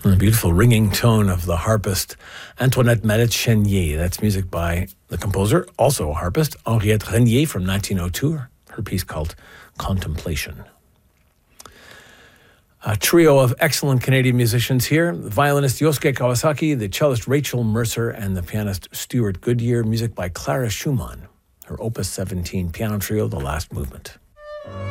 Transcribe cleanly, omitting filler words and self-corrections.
And the beautiful ringing tone of the harpist Antoinette Mallet-Chenier. That's music by the composer, also a harpist, Henriette Renier from 1902, her piece called Contemplation. A trio of excellent Canadian musicians here. The violinist Yosuke Kawasaki, the cellist Rachel Mercer, and the pianist Stuart Goodyear. Music by Clara Schumann. Her Opus 17 piano trio, The Last Movement.